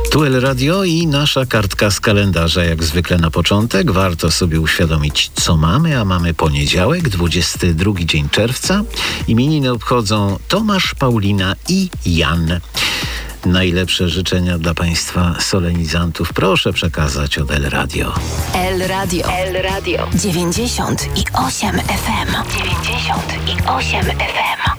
Tu El Radio i nasza kartka z kalendarza. Jak zwykle na początek warto sobie uświadomić, co mamy, a mamy poniedziałek, 22 dzień czerwca. Imieniny obchodzą Tomasz, Paulina i Jan. Najlepsze życzenia dla Państwa solenizantów proszę przekazać od El Radio. El Radio. El Radio. 98,8 FM. 98,8 FM.